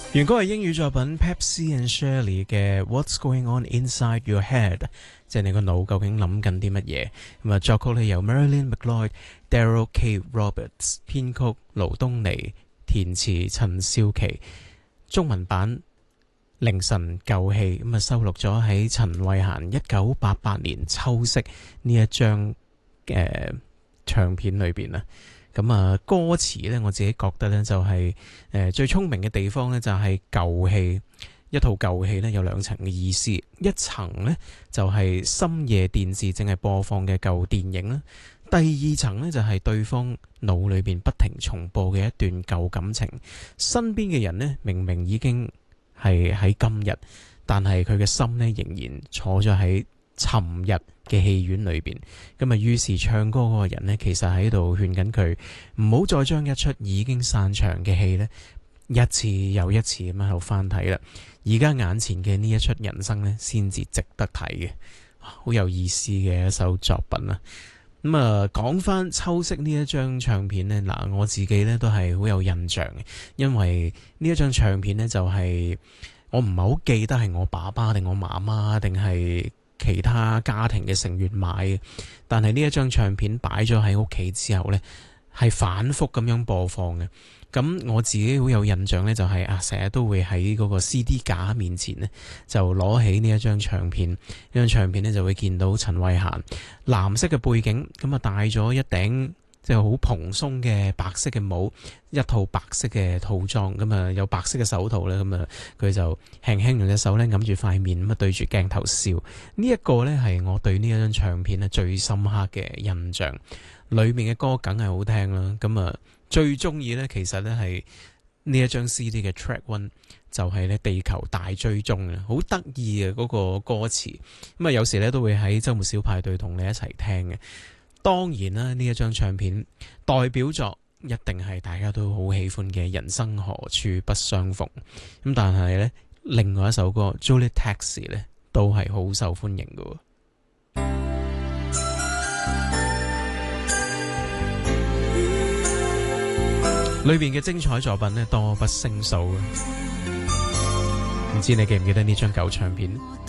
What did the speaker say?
原歌係英語作品 Pepsi and Shirley 嘅 What's Going On Inside Your Head， 即係你個腦究竟諗緊啲乜嘢。咁啊，作曲咧由 Marilyn McLeod、Daryl K. Roberts， 編曲盧東尼，填詞陳少琪，中文版凌晨舊戲，咁啊收錄咗喺陳慧嫻1988年秋色呢一張唱片裏邊啊。咁啊，歌詞咧，我自己覺得咧就係最聰明嘅地方咧，就係舊戲，一套舊戲咧有兩層嘅意思，一層咧就係深夜電視正係播放嘅舊電影啦，第二層咧就係對方腦裏邊不停重播嘅一段舊感情，身邊嘅人呢，明明已經係喺今日，但係佢嘅心呢，仍然坐咗喺尋日嘅戲院裏邊，咁啊，於是唱歌嗰個人呢，其實喺度勸緊佢唔好再將一出已經散場嘅戲呢，一次又一次咁喺度翻睇啦。而家眼前嘅呢一出人生呢，先至值得睇嘅，好有意思嘅一首作品啊！咁啊，講翻秋色呢一張唱片呢，嗱，我自己呢都係好有印象嘅，因為呢一張唱片呢，就係我唔係好記得係我爸爸定我媽媽定係其他家庭嘅成員買嘅，但係呢一張唱片擺咗喺屋企之後呢，係反覆咁樣播放嘅。咁我自己好有印象呢，就係成日都會喺嗰個 CD 架面前呢，就攞起呢一張唱片，呢張唱片呢，就會見到陳慧嫻藍色嘅背景，咁啊戴咗一頂即係好蓬鬆嘅白色嘅帽，一套白色嘅套裝，咁啊有白色嘅手套咧，咁啊佢就輕輕用隻手咧揞住塊面，咁啊對住鏡頭笑。呢一個咧係我對呢一張唱片咧最深刻嘅印象。裏面嘅歌梗係好聽啦，咁啊最中意咧其實咧係呢一張 CD 嘅 Track One， 就係咧地球大追蹤啊，好得意嘅嗰個歌詞。咁啊有時咧都會喺週末小派對同你一齊聽嘅。當然啦，呢一張唱片代表作一定係大家都好喜歡嘅人生何處不相逢。咁但係呢，另外一首歌 Juliet Taxi 呢都係好受歡迎嘅。裏邊嘅精彩作品呢多不勝數。唔知你記唔記得呢張舊唱片？